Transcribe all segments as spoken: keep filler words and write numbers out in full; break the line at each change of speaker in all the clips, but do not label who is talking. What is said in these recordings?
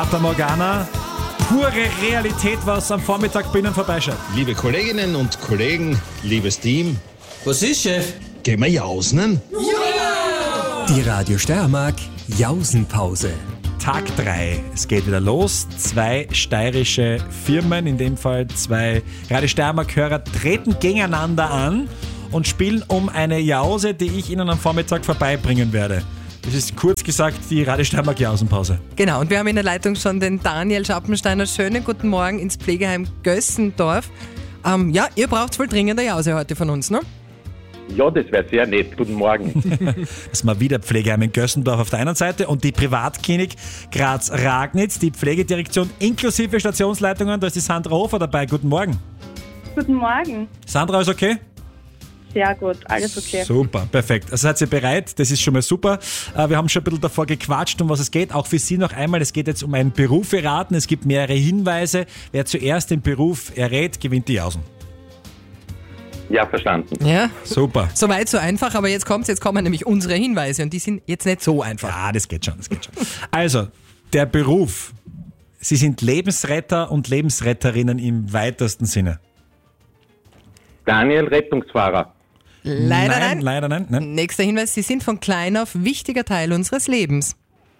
Fata Morgana, pure Realität, was am Vormittag bei Ihnen vorbeischaut.
Liebe Kolleginnen und Kollegen, liebes Team.
Was ist, Chef?
Gehen wir jausen?
Die Radio Steiermark Jausenpause.
Tag drei. Es geht wieder los. Zwei steirische Firmen, in dem Fall zwei Radio Steiermark-Hörer, treten gegeneinander an und spielen um eine Jause, die ich Ihnen am Vormittag vorbeibringen werde. Das ist kurz gesagt die Radio Steiermark Jausenpause.
Genau, und wir haben in der Leitung schon den Daniel Schappensteiner. Schönen guten Morgen ins Pflegeheim Gössendorf. Ähm, ja, ihr braucht wohl dringend eine Jause heute von uns, ne?
Ja, das wäre sehr nett. Guten Morgen.
Das ist mal wieder Pflegeheim in Gössendorf auf der einen Seite und die Privatklinik Graz-Ragnitz, die Pflegedirektion inklusive Stationsleitungen. Da ist die Sandra Hofer dabei. Guten Morgen.
Guten Morgen.
Sandra, ist okay?
Sehr gut, alles okay.
Super, perfekt. Also seid ihr bereit? Das ist schon mal super. Wir haben schon ein bisschen davor gequatscht, um was es geht. Auch für Sie noch einmal, es geht jetzt um einen Beruf erraten. Es gibt mehrere Hinweise. Wer zuerst den Beruf errät, gewinnt die Jausen.
Ja, verstanden.
Ja,
super.
Soweit so einfach, aber jetzt kommt's, jetzt kommen nämlich unsere Hinweise und die sind jetzt nicht so einfach.
Ja, das geht schon, das geht schon. Also, der Beruf. Sie sind Lebensretter und Lebensretterinnen im weitesten Sinne.
Daniel, Rettungsfahrer.
Leider
nein.
nein.
Leider nein. nein.
Nächster Hinweis, Sie sind von klein auf wichtiger Teil unseres Lebens.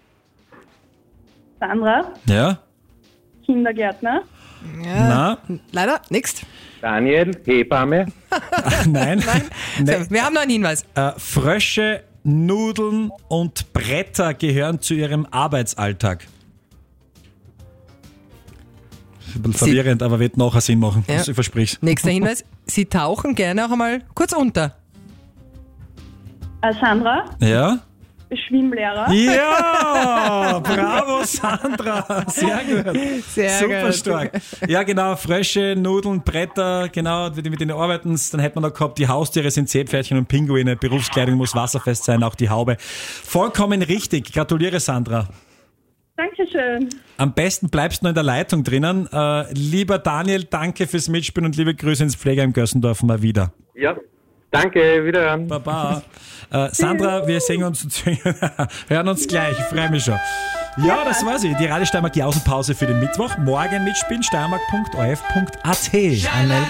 Sandra,
Ja?
Kindergärtner.
Na?
Leider, next.
Daniel, Hebamme.
Nein.
Nein.
Nee.
So, wir haben noch einen Hinweis.
Äh, Frösche, Nudeln und Bretter gehören zu Ihrem Arbeitsalltag. Ein bisschen
Sie-
verwirrend, aber wird nachher Sinn machen.
Ja.
Ich versprich's.
Nächster Hinweis, Sie tauchen gerne auch einmal kurz unter.
Äh, Sandra,
Ja?
Schwimmlehrer.
Ja! Bravo, Sandra! Sehr gut.
Sehr
Super
gut.
stark. Ja, genau. Frösche, Nudeln, Bretter, genau, mit denen arbeiten. Dann hätte man noch gehabt, die Haustiere sind Seepferdchen und Pinguine. Berufskleidung muss wasserfest sein, auch die Haube. Vollkommen richtig. Gratuliere, Sandra.
Dankeschön.
Am besten bleibst du noch in der Leitung drinnen. Äh, lieber Daniel, danke fürs Mitspielen und liebe Grüße ins Pflegeheim Gössendorf mal wieder.
Ja, danke, wiederhören.
Baba. Äh, Sandra, wir sehen uns und hören uns gleich. Ich freue mich schon. Ja, das war sie. Die Radio Steiermark Jausenpause für den Mittwoch. Morgen mitspielen, steiermark punkt o r f punkt a t. Anmelden.